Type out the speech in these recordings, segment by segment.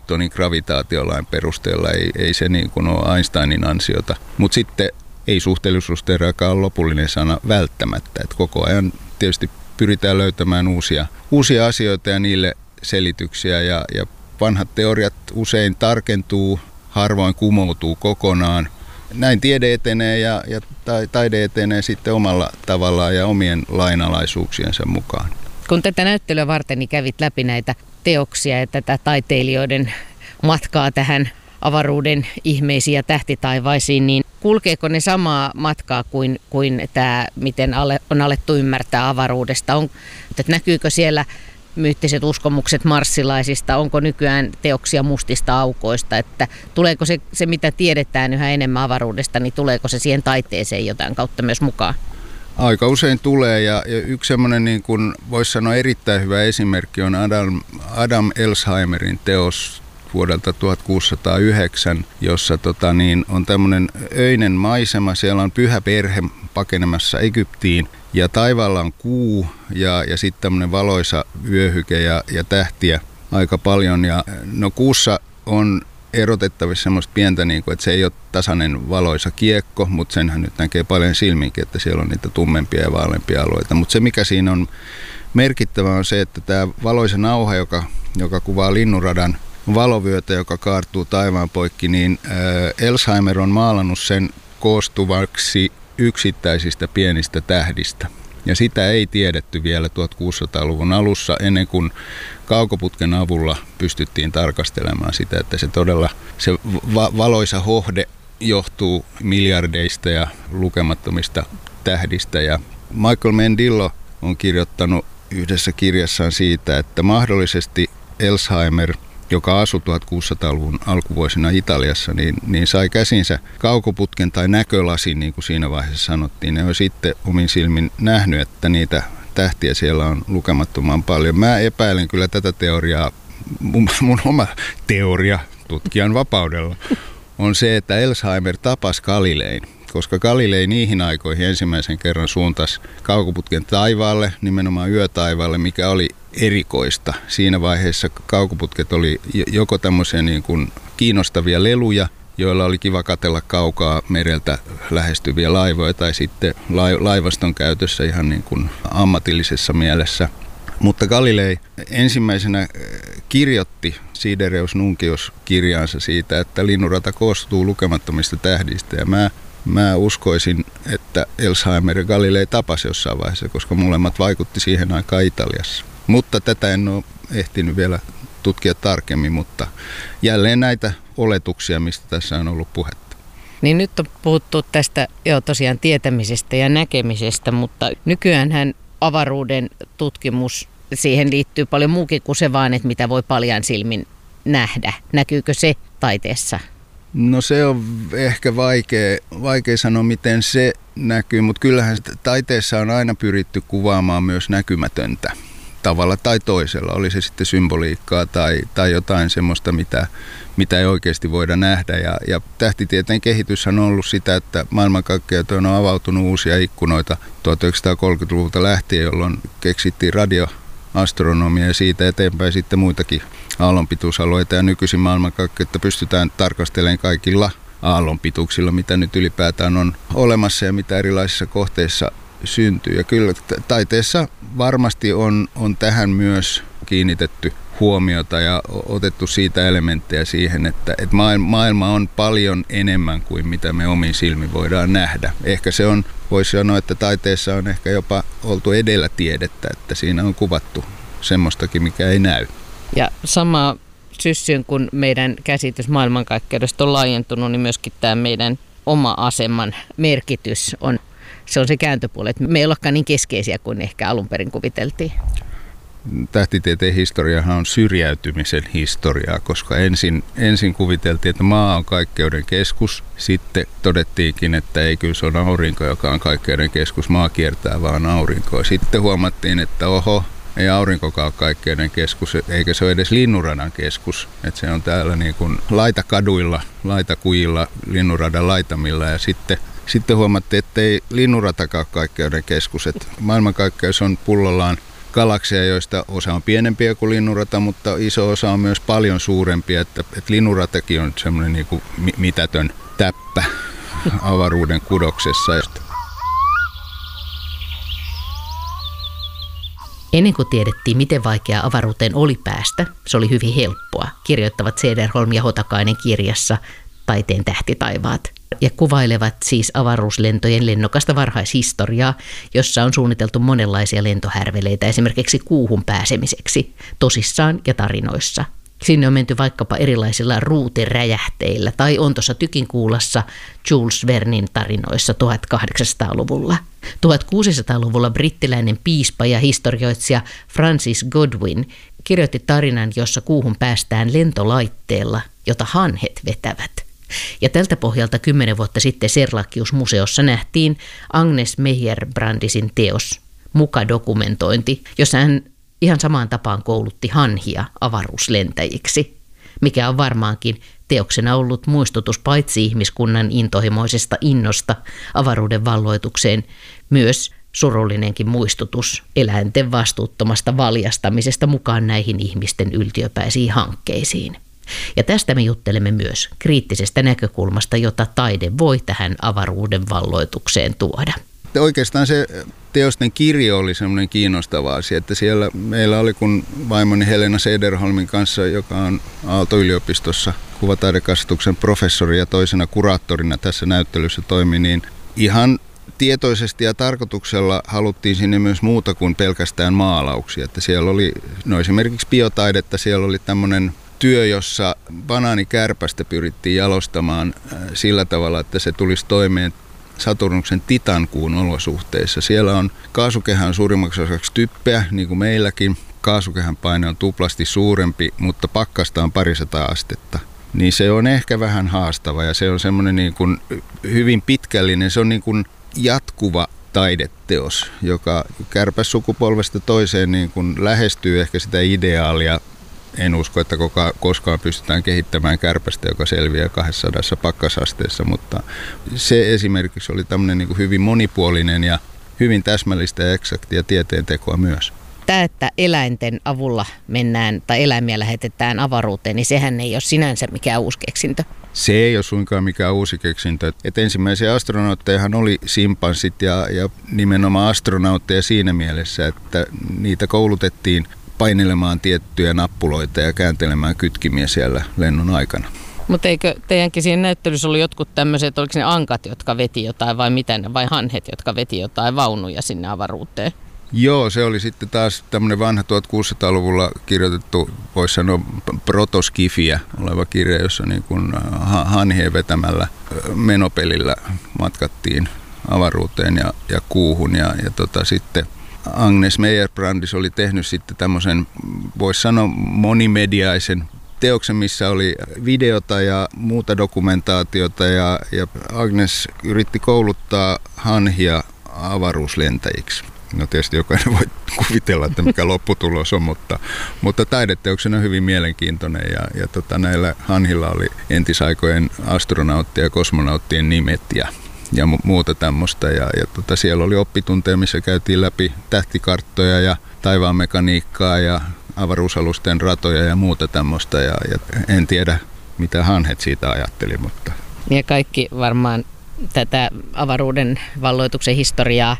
Newtonin gravitaatiolain perusteella. Ei se niin kuin ole Einsteinin ansiota. Mutta sitten ei suhteellisuusteoriakaan ole lopullinen sana välttämättä. Et koko ajan tietysti pyritään löytämään uusia asioita ja niille selityksiä. Ja vanhat teoriat usein tarkentuu, harvoin kumoutuu kokonaan. Näin tiede etenee ja taide etenee sitten omalla tavallaan ja omien lainalaisuuksiensa mukaan. Kun tätä näyttelyä varten niin kävit läpi näitä teoksia ja tätä taiteilijoiden matkaa tähän avaruuden ihmeisiin ja tähtitaivaisiin, niin kulkeeko ne samaa matkaa kuin tämä, miten on alettu ymmärtää avaruudesta? Että näkyykö siellä myyttiset uskomukset marssilaisista, onko nykyään teoksia mustista aukoista, että tuleeko se mitä tiedetään yhä enemmän avaruudesta, niin tuleeko se siihen taiteeseen jotain kautta myös mukaan? Aika usein tulee ja yksi semmoinen niin kuin voisi sanoa erittäin hyvä esimerkki on Adam Elsheimerin teos vuodelta 1609, jossa on tämmöinen öinen maisema, siellä on pyhä perhe pakenemassa Egyptiin ja taivaalla on kuu ja sitten tämmöinen valoisa vyöhyke ja tähtiä aika paljon. Ja no kuussa on erotettavissa semmoista pientä, niin kuin, että se ei ole tasainen valoisa kiekko, mutta senhän nyt näkee paljon silminkin, että siellä on niitä tummempia ja vaaleampia alueita. Mutta se mikä siinä on merkittävää on se, että tämä valoisa nauha, joka kuvaa linnunradan valovyötä, joka kaartuu taivaan poikki, niin Elsheimer on maalannut sen koostuvaksi yksittäisistä pienistä tähdistä. Ja sitä ei tiedetty vielä 1600-luvun alussa ennen kuin kaukoputken avulla pystyttiin tarkastelemaan sitä, että se todella se valoisa hohde johtuu miljardeista ja lukemattomista tähdistä. Ja Michael Mendillo on kirjoittanut yhdessä kirjassaan siitä, että mahdollisesti Elsheimer, joka asui 1600-luvun alkuvuosina Italiassa, niin sai käsinsä kaukoputken tai näkölasin, niin kuin siinä vaiheessa sanottiin. Ne on sitten omin silmin nähnyt, että niitä tähtiä siellä on lukemattoman paljon. Mä epäilen kyllä tätä teoriaa, mun oma teoria tutkijan vapaudella on se, että Elsheimer tapasi Galilein, koska Galilei niihin aikoihin ensimmäisen kerran suuntasi kaukoputken taivaalle, nimenomaan yötaivaalle, mikä oli erikoista. Siinä vaiheessa kaukoputket oli joko tämmöisiä niin kuin kiinnostavia leluja, joilla oli kiva katsella kaukaa mereltä lähestyviä laivoja, tai sitten laivaston käytössä ihan niin kuin ammatillisessa mielessä. Mutta Galilei ensimmäisenä kirjoitti Sidereus Nuncios -kirjaansa siitä, että linnunrata koostuu lukemattomista tähdistä, ja mä uskoisin, että Elsheimer ja Galilei tapasi jossain vaiheessa, koska molemmat vaikutti siihen aikaan Italiassa. Mutta tätä en ole ehtinyt vielä tutkia tarkemmin, mutta jälleen näitä oletuksia, mistä tässä on ollut puhetta. Niin nyt on puhuttu tästä tosiaan tietämisestä ja näkemisestä, mutta nykyäänhän avaruuden tutkimus, siihen liittyy paljon muukin kuin se vaan, että mitä voi paljain silmin nähdä. Näkyykö se taiteessa? No se on ehkä vaikea sanoa, miten se näkyy, mutta kyllähän taiteessa on aina pyritty kuvaamaan myös näkymätöntä tavalla tai toisella. Oli se sitten symboliikkaa tai jotain semmoista, mitä ei oikeasti voida nähdä. Ja tähtitieteen kehitys on ollut sitä, että maailmankaikkeuden on avautunut uusia ikkunoita 1930-luvulta lähtien, jolloin keksittiin radioastronomia ja siitä eteenpäin sitten muitakin aallonpituusalueita. Ja nykyisin maailmankaikkeutta pystytään tarkastelemaan kaikilla aallonpituuksilla, mitä nyt ylipäätään on olemassa ja mitä erilaisissa kohteissa syntyy. Ja kyllä taiteessa varmasti on tähän myös kiinnitetty huomiota ja otettu siitä elementtejä siihen, että maailma on paljon enemmän kuin mitä me omin silmin voidaan nähdä. Ehkä se on, voisi sanoa, että taiteessa on ehkä jopa oltu edellä tiedettä, että siinä on kuvattu semmoistakin, mikä ei näy. Ja sama syssyyn, kun meidän käsitys maailmankaikkeudesta on laajentunut, niin myöskin tämä meidän oma aseman merkitys on se kääntöpuoli, että me ei olekaan niin keskeisiä kuin ehkä alun perin kuviteltiin. Tähtitieteen historiahan on syrjäytymisen historiaa, koska ensin kuviteltiin, että maa on kaikkeuden keskus. Sitten todettiinkin, että ei kyllä se on aurinko, joka on kaikkeuden keskus. Maa kiertää vaan aurinkoa. Sitten huomattiin, että ei aurinkokaan ole kaikkeuden keskus, eikä se ole edes linnunradan keskus. Että se on täällä niin kuin laitakaduilla, laitakujilla, linnunradan laitamilla ja sitten huomattiin, että ei linnunratakaan ole kaikkeuden keskus. Että maailmankaikkeus on pullollaan galakseja, joista osa on pienempiä kuin linnunrata, mutta iso osa on myös paljon suurempia, että linnunratakin on semmoinen niin kuin mitätön täppä avaruuden kudoksessa. Ennen kuin tiedettiin, miten vaikeaa avaruuteen oli päästä, se oli hyvin helppoa, kirjoittavat Cederholm ja Hotakainen kirjassa Taiteen tähtitaivaat. Ja kuvailevat siis avaruuslentojen lennokasta varhaishistoriaa, jossa on suunniteltu monenlaisia lentohärveleitä esimerkiksi kuuhun pääsemiseksi, tosissaan ja tarinoissa. Sinne on menty vaikkapa erilaisilla ruuteräjähteillä tai on tuossa Tykinkuulassa Jules Vernin tarinoissa 1800-luvulla. 1600-luvulla brittiläinen piispa ja historioitsija Francis Godwin kirjoitti tarinan, jossa kuuhun päästään lentolaitteella, jota hanhet vetävät. Ja tältä pohjalta 10 vuotta sitten Serlachius-museossa nähtiin Agnes Meyer-Brandisin teos Muka-dokumentointi, jossa hän ihan samaan tapaan koulutti hanhia avaruuslentäjiksi, mikä on varmaankin teoksena ollut muistutus paitsi ihmiskunnan intohimoisesta innosta avaruuden valloitukseen, myös surullinenkin muistutus eläinten vastuuttomasta valjastamisesta mukaan näihin ihmisten yltiöpäisiin hankkeisiin. Ja tästä me juttelemme myös kriittisestä näkökulmasta, jota taide voi tähän avaruuden valloitukseen tuoda. Oikeastaan se teosten kirjo oli semmoinen kiinnostava asia, että siellä meillä oli, kun vaimoni Helena Cederholmin kanssa, joka on Aalto-yliopistossa kuvataidekasvatuksen professori ja toisena kuraattorina tässä näyttelyssä toimi, niin ihan tietoisesti ja tarkoituksella haluttiin sinne myös muuta kuin pelkästään maalauksia. Että siellä oli esimerkiksi biotaidetta, siellä oli tämmöinen työ, jossa banaanikärpästä pyrittiin jalostamaan sillä tavalla, että se tulisi toimeen Saturnuksen Titankuun olosuhteissa. Siellä on kaasukehän suurimmaksi osaksi typpeä, niin kuin meilläkin. Kaasukehän paine on tuplasti suurempi, mutta pakkasta on 200 astetta. Niin se on ehkä vähän haastava ja se on semmoinen niin kuin hyvin pitkällinen, se on niin kuin jatkuva taideteos, joka kärpässukupolvesta toiseen niin kuin lähestyy ehkä sitä ideaalia. En usko, että koskaan pystytään kehittämään kärpästä, joka selviää 200 pakkasasteessa, mutta se esimerkiksi oli tämmöinen niin kuin hyvin monipuolinen ja hyvin täsmällistä ja eksaktia tieteentekoa myös. Tämä, että eläinten avulla mennään tai eläimiä lähetetään avaruuteen, niin sehän ei ole sinänsä mikään uusi keksintö. Se ei ole suinkaan mikään uusi keksintö. Et ensimmäisiä astronauttejahan oli simpanssit ja nimenomaan astronautteja siinä mielessä, että niitä koulutettiin painelemaan tiettyjä nappuloita ja kääntelemään kytkimiä siellä lennon aikana. Mutta eikö teidänkin siinä näyttelyssä ollut jotkut tämmöiset, oliko ne ankat, jotka veti jotain vai mitä ne, vai hanhet, jotka veti jotain vaunuja sinne avaruuteen? Joo, se oli sitten taas tämmöinen vanha 1600-luvulla kirjoitettu, voisi sanoa protoskifiä oleva kirja, jossa niin kuin hanhien vetämällä menopelillä matkattiin avaruuteen ja kuuhun ja sitten Agnes Meyer-Brandis oli tehnyt sitten tämmöisen, voisi sanoa monimediaisen teoksen, missä oli videota ja muuta dokumentaatiota ja Agnes yritti kouluttaa hanhia avaruuslentäjiksi. No tietysti jokainen voi kuvitella, että mikä lopputulos on, mutta taideteoksena hyvin mielenkiintoinen ja näillä hanhilla oli entisaikojen astronauttien ja kosmonauttien nimet ja muuta tämmöistä. Ja siellä oli oppitunteja, missä käytiin läpi tähtikarttoja ja taivaanmekaniikkaa ja avaruusalusten ratoja ja muuta tämmöistä. Ja en tiedä, mitä hanhet siitä ajatteli. Mutta. Ja kaikki varmaan tätä avaruuden valloituksen historiaa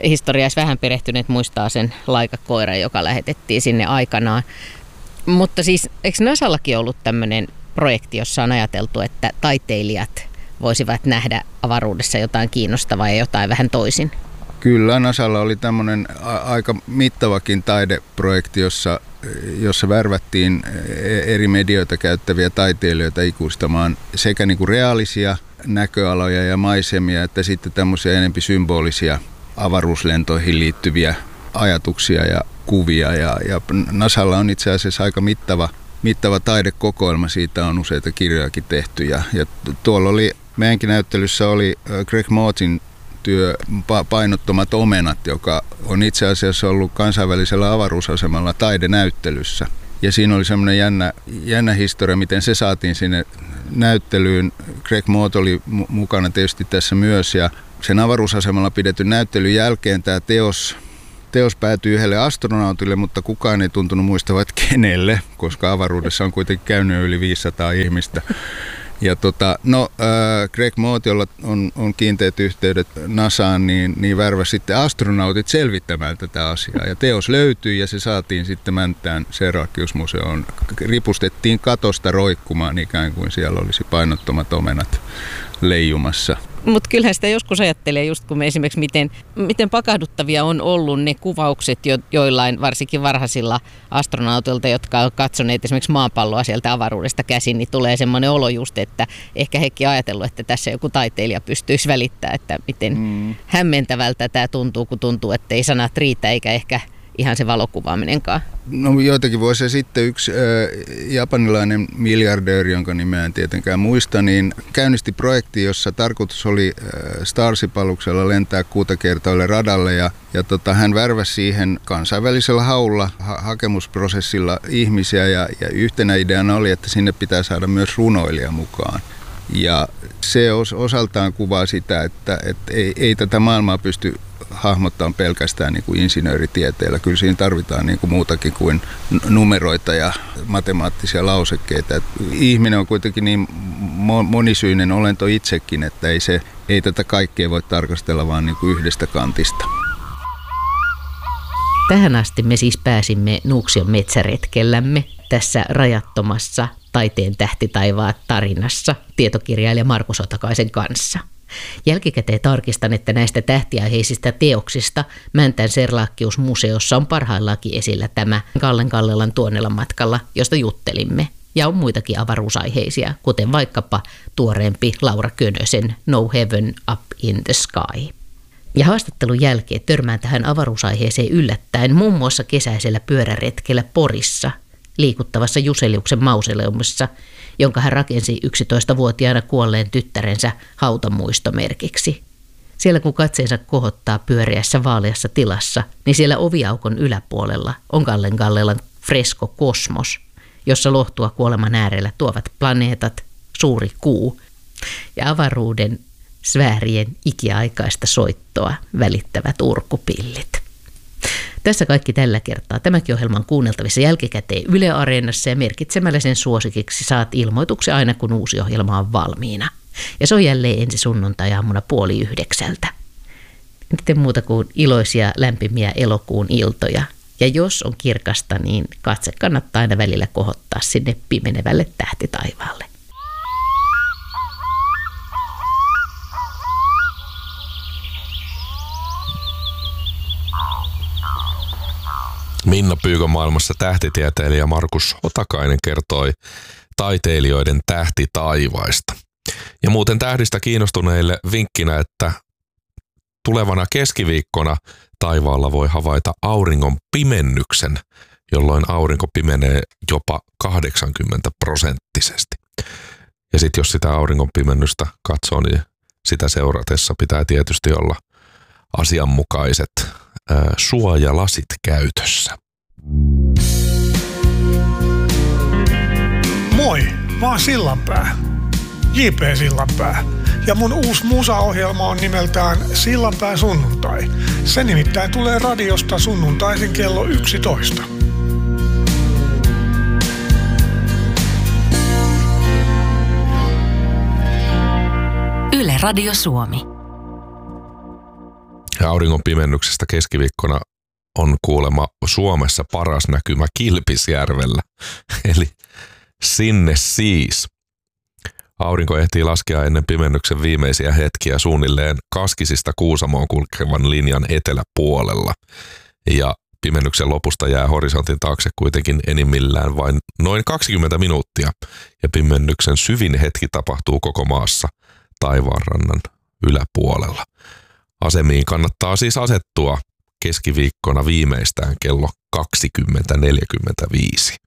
vähän perehtyneet muistaa sen Laika-koiran, joka lähetettiin sinne aikanaan. Mutta siis eikö NASAllakin ollut tämmöinen projekti, jossa on ajateltu, että taiteilijat voisivat nähdä avaruudessa jotain kiinnostavaa ja jotain vähän toisin? Kyllä, NASAlla oli tämmöinen aika mittavakin taideprojekti, jossa värvättiin eri medioita käyttäviä taiteilijoita ikuistamaan sekä niin kuin reaalisia näköaloja ja maisemia, että sitten tämmöisiä enemmän symbolisia avaruuslentoihin liittyviä ajatuksia ja kuvia. Ja NASAlla on itse asiassa aika mittava taidekokoelma, siitä on useita kirjojakin tehty. Ja tuolla oli, meidänkin näyttelyssä oli Greg Motin työ Painottomat omenat, joka on itse asiassa ollut kansainvälisellä avaruusasemalla taidenäyttelyssä. Ja siinä oli semmoinen jännä historia, miten se saatiin sinne näyttelyyn. Greg Mott oli mukana tietysti tässä myös ja sen avaruusasemalla pidetyn näyttelyn jälkeen tämä teos päätyi yhdelle astronautille, mutta kukaan ei tuntunut muistavat kenelle, koska avaruudessa on kuitenkin käynyt yli 500 ihmistä. Ja Greg Moth, jolla on kiinteät yhteydet NASAan, niin värväsi sitten astronautit selvittämään tätä asiaa. Ja teos löytyi ja se saatiin sitten Mänttään Serlachius-museoon. Ripustettiin katosta roikkumaan ikään kuin siellä olisi painottomat omenat leijumassa. Mutta kyllähän sitä joskus ajattelee, just kun me esimerkiksi miten pakahduttavia on ollut ne kuvaukset joillain varsinkin varhaisilla astronautilta, jotka on katsoneet esimerkiksi maapalloa sieltä avaruudesta käsin, niin tulee semmoinen olo just, että ehkä hekin ajatellut, että tässä joku taiteilija pystyisi välittämään, että miten hämmentävältä tämä tuntuu, kun tuntuu, että ei sanat riitä eikä ehkä ihan se valokuvaaminenkaan. No joitakin vuosia sitten yksi japanilainen miljardööri, jonka nimeä en tietenkään muista, niin käynnisti projekti, jossa tarkoitus oli Starship-aluksella lentää kuutakertoille radalle ja hän värväsi siihen kansainvälisellä haulla hakemusprosessilla ihmisiä ja yhtenä ideana oli, että sinne pitää saada myös runoilija mukaan. Ja se osaltaan kuvaa sitä, että ei tätä maailmaa pysty hahmottamaan pelkästään niin kuin insinööritieteellä. Kyllä siinä tarvitaan niin kuin muutakin kuin numeroita ja matemaattisia lausekkeita. Ihminen on kuitenkin niin monisyinen olento itsekin, että ei tätä kaikkea voi tarkastella vaan niin kuin yhdestä kantista. Tähän asti me siis pääsimme Nuuksion metsäretkellämme tässä rajattomassa Taiteen tähtitaivaat tarinassa tietokirjailija Markus Otakaisen kanssa. Jälkikäteen tarkistan, että näistä tähtiaiheisista teoksista Mäntän Serlachius-museossa on parhaillaankin esillä tämä Kallen Kallelan Tuonelan matkalla, josta juttelimme. Ja on muitakin avaruusaiheisia, kuten vaikkapa tuoreempi Laura Könösen No Heaven Up in the Sky. Ja haastattelun jälkeen törmään tähän avaruusaiheeseen yllättäen muun muassa kesäisellä pyöräretkellä Porissa, liikuttavassa Juseliuksen mausoleumissa, jonka hän rakensi 11-vuotiaana kuolleen tyttärensä hautamuistomerkiksi. Siellä kun katseensa kohottaa pyöreässä vaaleassa tilassa, niin siellä oviaukon yläpuolella on Kallen Kallelan fresko Kosmos, jossa lohtua kuoleman äärellä tuovat planeetat, suuri kuu ja avaruuden sfäärien ikiaikaista soittoa välittävät urkupillit. Tässä kaikki tällä kertaa. Tämäkin ohjelma on kuunneltavissa jälkikäteen Yle Areenassa ja merkitsemällä sen suosikiksi saat ilmoituksen aina kun uusi ohjelma on valmiina. Ja se on jälleen ensi sunnuntai-aamuna 8:30. Nyt muuta kuin iloisia lämpimiä elokuun iltoja. Ja jos on kirkasta, niin katse kannattaa aina välillä kohottaa sinne pimenevälle tähtitaivaalle. Minna Pyykön maailmassa tähtitieteilijä Markus Otakainen kertoi taiteilijoiden tähtitaivaista. Ja muuten tähdistä kiinnostuneille vinkkinä, että tulevana keskiviikkona taivaalla voi havaita auringon pimennyksen, jolloin aurinko pimenee jopa 80%. Ja sitten jos sitä auringon pimennystä katsoo, niin sitä seuratessa pitää tietysti olla asianmukaiset suojalasit käytössä. Moi, mä oon Sillanpää. J.P. Sillanpää. Ja mun uusi musaohjelma on nimeltään Sillanpää sunnuntai. Se nimittäin tulee radiosta sunnuntaisin kello 11. Yle Radio Suomi. Ja auringon pimennyksestä keskiviikkona on kuulemma Suomessa paras näkymä Kilpisjärvellä. Eli sinne siis. Aurinko ehtii laskea ennen pimennyksen viimeisiä hetkiä suunnilleen Kaskisista Kuusamoon kulkevan linjan eteläpuolella. Ja pimennyksen lopusta jää horisontin taakse kuitenkin enimmillään vain noin 20 minuuttia. Ja pimennyksen syvin hetki tapahtuu koko maassa taivaanrannan yläpuolella. Asemiin kannattaa siis asettua keskiviikkona viimeistään kello 20.45.